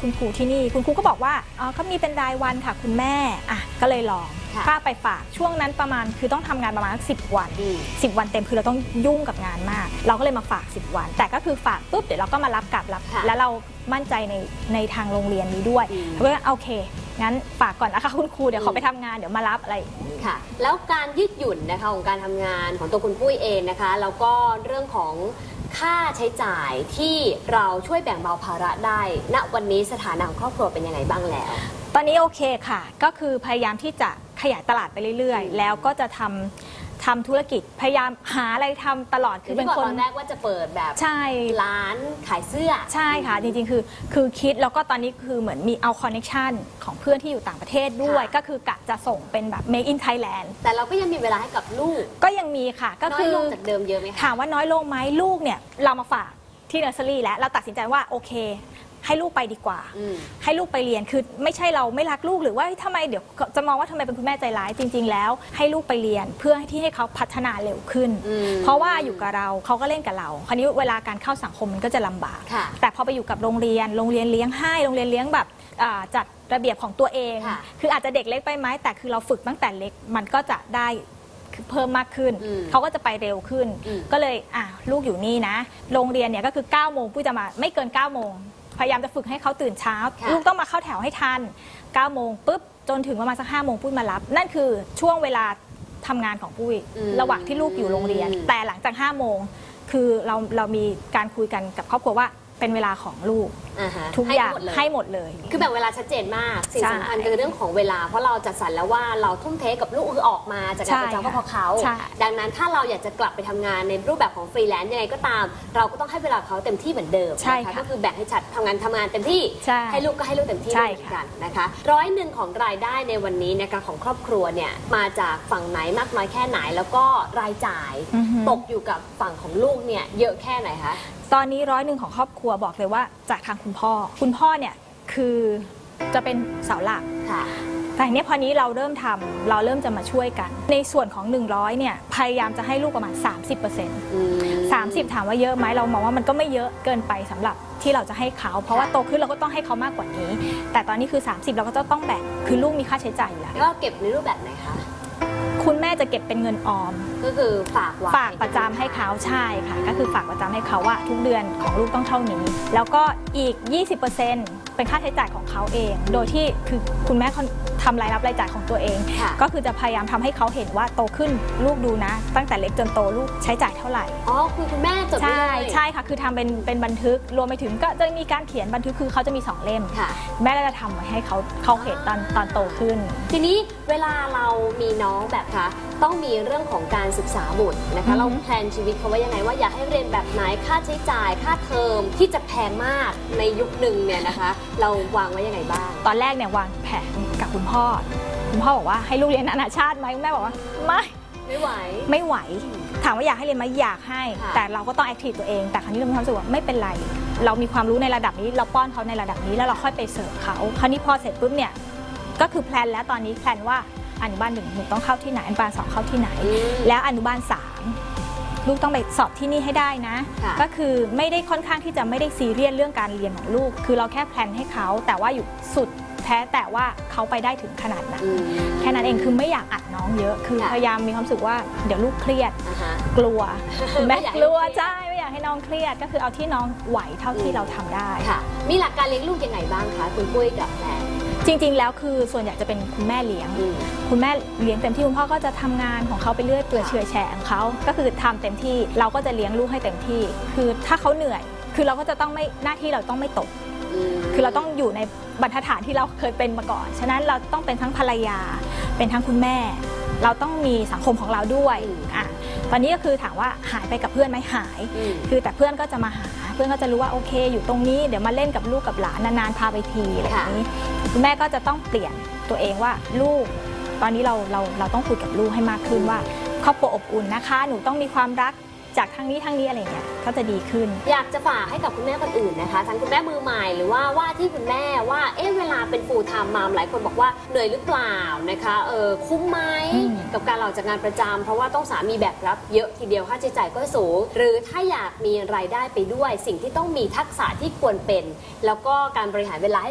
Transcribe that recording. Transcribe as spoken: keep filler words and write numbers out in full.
คุณครูที่นี่คุณครูก็บอกว่าอ๋อเขามีเป็นรายวันค่ะคุณแม่อ่ะก็เลยลองค่าไปฝากช่วงนั้นประมาณคือต้องทำงานประมาณสิบวันสิบวันเต็มคือเราต้องยุ่งกับงานมากเราก็เลยมาฝากสิบวันแต่ก็คือฝากปุ๊บเดี๋ยวเราก็มารับกลับรับแล้วเรามั่นใจในในทางโรงเรียนนี้ด้วยเพราะว่าโอเคงั้นฝากก่อนนะคะคุณครูเดี๋ยวขอไปทำงานเดี๋ยวมารับอะไรค่ะแล้วการยืดหยุ่นนะคะของการทำงานของตัวคุณปุ้ยเองนะคะแล้วก็เรื่องของค่าใช้จ่ายที่เราช่วยแบ่งเบาภาระได้ณวันนี้สถานะของครอบครัวเป็นยังไงบ้างแล้วตอนนี้โอเคค่ะก็คือพยายามที่จะขยายตลาดไปเรื่อยๆแล้วก็จะทำทำธุรกิจพยายามหาอะไรทำตลอดคือเป็นคนตอนแรกว่าจะเปิดแบบใช่ร้านขายเสื้อใช่ค่ะจริงๆคือคือคิดแล้วก็ตอนนี้คือเหมือนมีเอาคอนเนคชันของเพื่อนที่อยู่ต่างประเทศด้วยก็คือกะจะส่งเป็นแบบ Make in Thailand แต่เราก็ยังมีเวลาให้กับลูกก็ยังมีค่ะก็คือน้อยลงจากเดิมเยอะไหมคะถามว่าน้อยลงไหมลูกเนี่ยเรามาฝากที่เนอร์เซอรี่แล้วเราตัดสินใจว่าโอเคให้ลูกไปดีกว่าให้ลูกไปเรียนคือไม่ใช่เราไม่รักลูกหรือว่าทำไมเดี๋ยวจะมองว่าทำไมเป็นคุณแม่ใจร้ายจริงๆแล้วให้ลูกไปเรียนเพื่อที่ให้เขาพัฒนาเร็วขึ้นเพราะว่าอยู่กับเราเขาก็เล่นกับเราคราวนี้เวลาการเข้าสังคมมันก็จะลำบากแต่พอไปอยู่กับโรงเรียนโรงเรียนเลี้ยงให้โรงเรียนเลี้ยงแบบจัดระเบียบของตัวเองคืออาจจะเด็กเล็กไปไหมแต่คือเราฝึกตั้งแต่เล็กมันก็จะได้เพิ่มมากขึ้นเขาก็จะไปเร็วขึ้นก็เลยอ่ะลูกอยู่นี่นะโรงเรียนเนี่ยก็คือเก้าโมงปุ้ยจะมาไม่เกินเก้าโมงพยายามจะฝึกให้เขาตื่นเช้าลูกต้องมาเข้าแถวให้ทันเก้าโมงปุ๊บจนถึงประมาณสักห้าโมงปุ้ยมารับนั่นคือช่วงเวลาทำงานของปุ้ยระหว่างที่ลูกอยู่โรงเรียนแต่หลังจากห้าโมงคือเราเรามีการคุยกันกับครอบครัวว่าเป็นเวลาของลูกทุกอย่างให้หมดเลยคือแบ่งเวลาชัดเจนมากสิ่งสำคัญคือเรื่องของเวลาเพราะเราจัดสรรแล้วว่าเราทุ่มเทกับลูกคือออกมาจากการประจำก็เพราะเขาดังนั้นถ้าเราอยากจะกลับไปทำงานในรูปแบบของฟรีแลนซ์ยังไงก็ตามเราก็ต้องให้เวลาเขาเต็มที่เหมือนเดิมนะคะก็คือแบ่งให้ชัดทำงานทำงานเต็มที่ให้ลูกก็ให้ลูกเต็มที่เหมือนกันนะคะร้อยหนึ่งของรายได้ในวันนี้นะคะของครอบครัวเนี่ยมาจากฝั่งไหนมากน้อยแค่ไหนแล้วก็รายจ่ายตกอยู่กับฝั่งของลูกเนี่ยเยอะแค่ไหนคะตอนนี้ร้อยหนึ่งของครอบครัวบอกเลยว่าจากทางคุณพ่อคุณพ่อเนี่ยคือจะเป็นเสาหลักแต่เนี้ยพอนี้เราเริ่มทำเราเริ่มจะมาช่วยกันในส่วนของหนึ่งร้อยเนี่ยพยายามจะให้ลูกประมาณ สามสิบเปอร์เซ็นต์ สามสิบถามว่าเยอะไหมเรามองว่ามันก็ไม่เยอะเกินไปสำหรับที่เราจะให้เขาเพราะว่าโตขึ้นเราก็ต้องให้เขามากกว่านี้แต่ตอนนี้คือสามสิบเราก็จะต้องแบ่งคือลูกมีค่าใช้จ่ายอยู่แล้วก็เก็บในรูปแบบไหนคะคุณแม่จะเก็บเป็นเงินออมก็คือฝากไว้ฝากประจำให้เขาใช่ค่ะก็คือฝากประจำให้เขาว่าทุกเดือนของลูกต้องเท่านี้แล้วก็อีก ยี่สิบเปอร์เซ็นต์ เป็นค่าใช้จ่ายของเขาเองโดยที่คือคุณแม่ทำรายรับรายจ่ายของตัวเองก็คือจะพยายามทำให้เขาเห็นว่าโตขึ้นลูกดูนะตั้งแต่เล็กจนโตลูกใช้จ่ายเท่าไหร่อ๋อคือคุณแม่จดไว้ใช่ใช่ค่ะคือทำเป็นเป็นบันทึกรวมไปถึงก็จะมีการเขียนบันทึกคือเขาจะมีสองเล่มแม่ก็จะทำไว้ให้เขาเขาเห็นตอนตอนโตขึ้นทีนี้เวลาเรามีน้องแบบคะต้องมีเรื่องของการศึกษาบุตรนะคะเราแพลนชีวิตเขาไว้ยังไงว่าอยากให้เรียนแบบไหนค่าใช้จ่ายค่าเทอมที่จะแพงมากในยุคหนึ่งเนี่ยนะคะเราวางไว้ยังไงบ้างตอนแรกเนี่ยวางแผนกับคุณพ่อคุณพ่อบอกว่าให้ลูกเรียนนานาชาติไหมแม่บอกว่าไม่ไม่ไหวไม่ไหวถามว่าอยากให้เรียนไหมอยากให้แต่เราก็ต้องแอคทีฟตัวเองแต่ครั้งนี้เรามีความรู้สึกว่าไม่เป็นไรเรามีความรู้ในระดับนี้เราป้อนเขาในระดับนี้แล้วเราค่อยไปเสริมเขาคราวนี้พอเสร็จปุ๊บเนี่ยก็คือแพลนแล้วตอนนี้แพลนว่าอนุบาลหนึ่งหนูต้องเข้าที่ไหนอนุบาลสองเข้าที่ไหนแล้วอนุบาลสามลูกต้องไปสอบที่นี่ให้ได้นะก็คือไม่ได้ค่อนข้างที่จะไม่ได้ซีเรียสเรื่องการเรียนของลูกคือเราแค่แพลนให้เขาแต่ว่าอยู่สุดแท้แต่ว่าเขาไปได้ถึงขนาดนั้นแค่นั้นเองคือไม่อยากอัดน้องเยอะคือพยายามมีความรู้สึกว่าเดี๋ยวลูกเครียดกลัวแม่กลัวใช่ไม่อยากให้น้องเครียดก็คือเอาที่น้องไหวเท่าที่เราทำได้มีหลักการเลี้ยงลูกยังไงบ้างคะคุณปุ้ยกับแม่จริงๆแล้วคือส่วนใหญ่จะเป็นคุณแม่เลี้ยงคุณแม่เลี้ยงเต็มที่คุณพ่อก็จะทำงานของเขาไปเรื่อยเปื่อยเฉื่อยแฉะของเขาก็คือทำเต็มที่เราก็จะเลี้ยงลูกให้เต็มที่คือถ้าเขาเหนื่อยคือเราก็จะต้องไม่หน้าที่เราต้องไม่ตกคือเราต้องอยู่ในบรรทัดฐานที่เราเคยเป็นมาก่อนฉะนั้นเราต้องเป็นทั้งภรรยาเป็นทั้งคุณแม่เราต้องมีสังคมของเราด้วยอ่ะตอนนี้ก็คือถามว่าหายไปกับเพื่อนไหมหายคือแต่เพื่อนก็จะมาหาเพื่อนก็จะรู้ว่าโอเคอยู่ตรงนี้เดี๋ยวมาเล่นกับลูกกับหลานนานๆพาไปทีอะไรอย่างนี้คุณแม่ก็จะต้องเปลี่ยนตัวเองว่าลูกตอนนี้เราเราเราต้องคุยกับลูกให้มากขึ้นว่าครอบครัวอบอุ่นนะคะหนูต้องมีความรักจากทางนี้ทางนี้อะไรเงี้ยก็จะดีขึ้นอยากจะฝากให้กับคุณแม่คนอื่นนะคะทั้งคุณแม่มือใหม่หรือว่าว่าที่คุณแม่ว่าเอ๊ะเวลาเป็นฟูลไทม์มามหลายคนบอกว่าเหนื่อยหรือเปล่านะคะเออคุ้มไหมกับการออกจากงานประจำเพราะว่าต้องสามีแบกรับเยอะทีเดียวค่าใช้จ่ายก็สูงหรือถ้าอยากมีรายได้ไปด้วยสิ่งที่ต้องมีทักษะที่ควรเป็นแล้วก็การบริหารเวลาให้